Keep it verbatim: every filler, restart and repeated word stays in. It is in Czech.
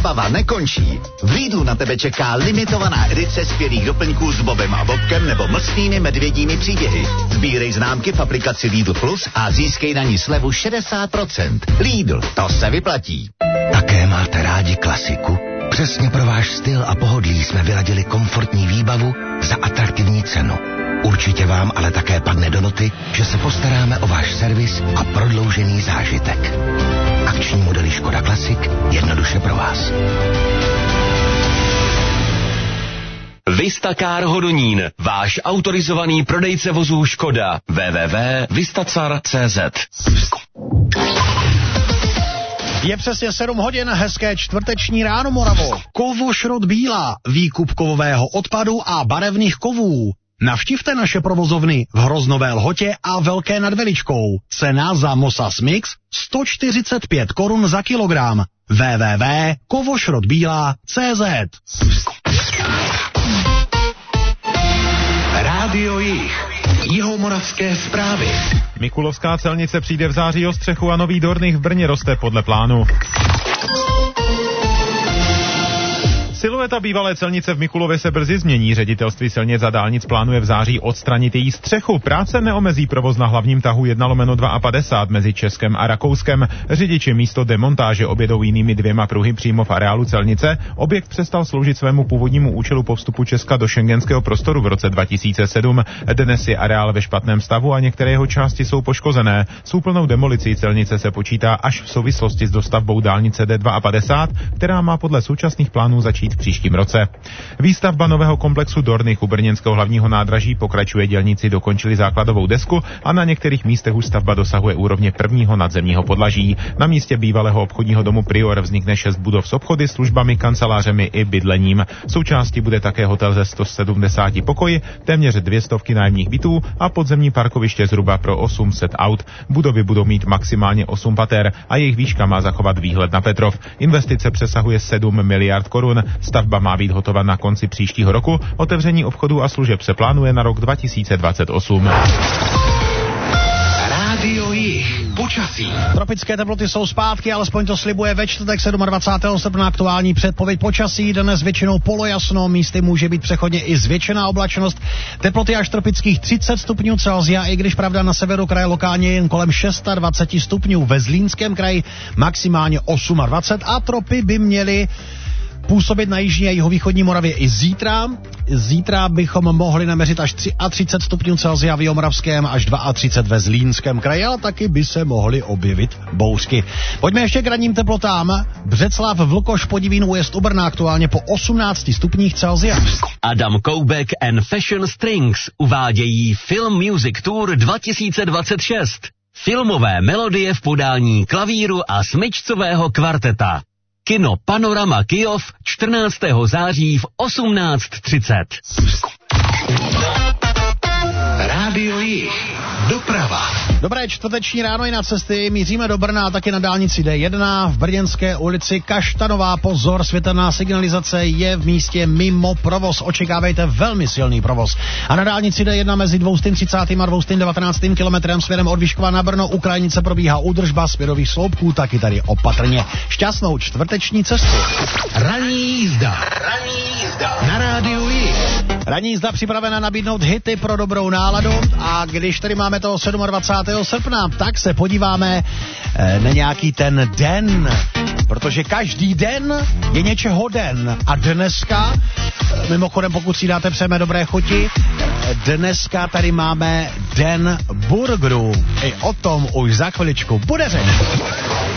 Zábava nekončí. V Lidlu na tebe čeká limitovaná edice skvělých doplňků s Bobem a Bobkem nebo mlsnými medvědími příběhy. Sbírej známky v aplikaci Lidl Plus a získej na ní slevu šedesát procent. Lidl, to se vyplatí. Také máte rádi klasiku? Přesně pro váš styl a pohodlí jsme vyladili komfortní výbavu za atraktivní cenu. Určitě vám ale také padne do noty, že se postaráme o váš servis a prodloužený zážitek. Akční modely Škoda Classic jednoduše pro vás. Vistacar Hodonín, váš autorizovaný prodejce vozů Škoda. w w w tečka vistacar tečka c z. Je přesně sedm hodin, hezké čtvrteční ráno, Moravo. Kovošrot Bílá, výkup kovového odpadu a barevných kovů. Navštivte naše provozovny v Hroznové Lhotě a Velké nad Veličkou. Cena za Mosas Mix sto čtyřicet pět korun za kilogram. w w w tečka kovošrotbílá tečka c z. Rádio Jih. Jihomoravské zprávy. Mikulovská celnice přijde v září o střechu a nový Dornich v Brně roste podle plánu. Silueta bývalé celnice v Mikulově se brzy změní. Ředitelství silnic a dálnic plánuje v září odstranit její střechu. Práce neomezí provoz na hlavním tahu jedna lomeno padesát dva mezi Českem a Rakouskem. Řidiči místo demontáže objedou jinými dvěma pruhy přímo v areálu celnice. Objekt přestal sloužit svému původnímu účelu po vstupu Česka do schengenského prostoru v roce dva tisíce sedm. Dnes je areál ve špatném stavu a některé jeho části jsou poškozené. S úplnou demolicí celnice se počítá až v souvislosti s dostavbou dálnice D padesát dva, která má podle současných plánů začít v příštím roce. Výstavba nového komplexu Dornich u brněnského hlavního nádraží pokračuje, dělníci dokončili základovou desku a na některých místech už stavba dosahuje úrovně prvního nadzemního podlaží. Na místě bývalého obchodního domu Prior vznikne šest budov s obchody, službami, kancelářemi i bydlením. Součástí bude také hotel ze sto sedmdesáti pokoji, téměř dvě stovky nájemních bytů a podzemní parkoviště zhruba pro osm set aut. Budovy budou mít maximálně osm pater a jejich výška má zachovat výhled na Petrov. Investice přesahuje sedm miliard korun. Stavba má být hotova na konci příštího roku. Otevření obchodů a služeb se plánuje na rok dva tisíce dvacet osm. Rádio Jih. Počasí. Tropické teploty jsou zpátky, alespoň to slibuje ve čtvrtek dvacátého sedmého srpna aktuální předpověď počasí. Dnes většinou polojasno, místy může být přechodně i zvětšená oblačnost. Teploty až tropických třicet stupňů Celsia, i když pravda na severu kraje lokálně jen kolem dvacet šest stupňů. Ve Zlínském kraji maximálně dvacet osm a tropy by měly působit na jižní a jihovýchodní Moravě i zítra. Zítra bychom mohli naměřit až třicet tři stupňů Celsia v Jihomoravském, až třicet dva ve Zlínském kraji, ale taky by se mohly objevit bouřky. Pojďme ještě k ranním teplotám. Břeclav, Vlkoš, Podivín, Újezd u Brna aktuálně po osmnácti stupních Celsia. Adam Koubek and Fashion Strings uvádějí Film Music Tour dva tisíce dvacet šest. Filmové melodie v podání klavíru a smyčcového kvarteta. Kino Panorama Kyjov čtrnáctého září v osmnáct třicet. Rádio Jih. Doprava. Dobré čtvrteční ráno i na cesty. Míříme do Brna a taky na dálnici D jedna v Brněnské ulici Kaštanová. Pozor, světelná signalizace je v místě mimo provoz. Očekávejte velmi silný provoz. A na dálnici D jedna mezi dvě stě třicátým a dvě stě devatenáctým kilometrem směrem od Vyškova na Brno u Krajnice probíhá údržba směrových sloupků, taky tady opatrně. Šťastnou čtvrteční cestu. Ranní jízda. Ranní jízda. Na Rádiu Jih. Ranní jízda připravena nabídnout hity pro dobrou náladu a když tady máme toho dvacátého sedmého srpna, tak se podíváme eh, na nějaký ten den, protože každý den je něčeho den a dneska, eh, mimochodem pokud si dáte přejeme dobré chuti, eh, dneska tady máme den burgerů. I o tom už za chviličku bude řeč.